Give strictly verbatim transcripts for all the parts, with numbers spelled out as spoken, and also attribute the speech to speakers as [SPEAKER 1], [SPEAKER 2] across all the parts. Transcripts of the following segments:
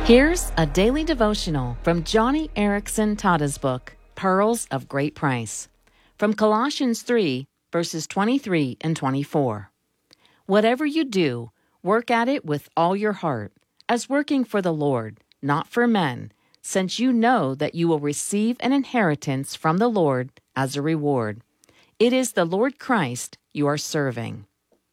[SPEAKER 1] Here's a daily devotional from Joni Eareckson Tada's book, Pearls of Great Price, from Colossians three, verses twenty-three and twenty-four. Whatever you do, work at it with all your heart, as working for the Lord, not for men, since you know that you will receive an inheritance from the Lord as a reward. It is the Lord Christ you are serving.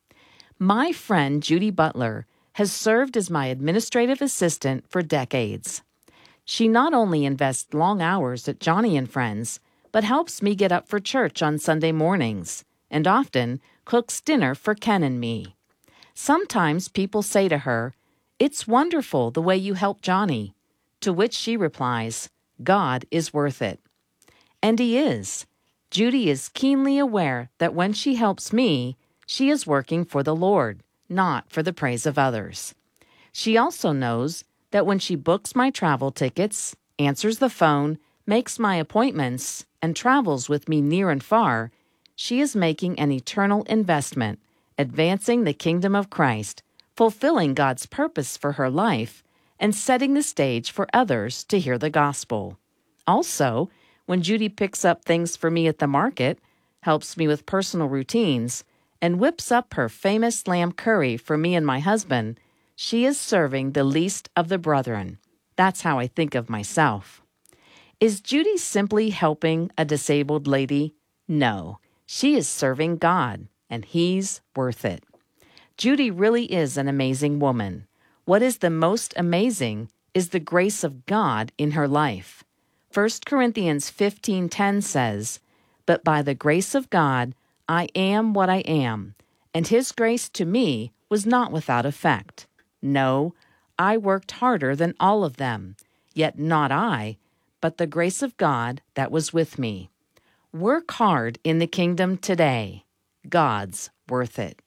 [SPEAKER 1] My friend Judy Butler has served as my administrative assistant for decades. She not only invests long hours at Joni and Friends, but helps me get up for church on Sunday mornings, and often cooks dinner for Ken and me. Sometimes people say to her, "It's wonderful the way you help Joni," to which she replies, "God is worth it." And he is. Judy is keenly aware that when she helps me, she is working for the Lord, not for the praise of others. She also knows that when she books my travel tickets, answers the phone, makes my appointments, and travels with me near and far, she is making an eternal investment, advancing the kingdom of Christ, fulfilling God's purpose for her life, and setting the stage for others to hear the gospel. Also, when Judy picks up things for me at the market, helps me with personal routines, and whips up her famous lamb curry for me and my husband, she is serving the least of the brethren. That's how I think of myself. Is Judy simply helping a disabled lady? No, she is serving God, and He's worth it. Judy really is an amazing woman. What is the most amazing is the grace of God in her life. First Corinthians fifteen ten says, "But by the grace of God, I am what I am, and His grace to me was not without effect. No, I worked harder than all of them, yet not I, but the grace of God that was with me." Work hard in the kingdom today. God's worth it.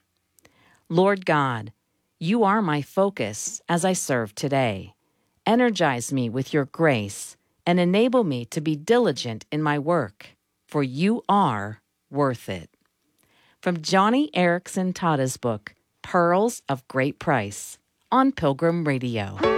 [SPEAKER 1] Lord God, you are my focus as I serve today. Energize me with your grace and enable me to be diligent in my work, for you are worth it. From Joni Eareckson Tada's book, Pearls of Great Price, on Pilgrim Radio.